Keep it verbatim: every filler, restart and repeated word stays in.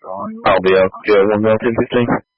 I'll be up. Yeah, one more ten fifteen.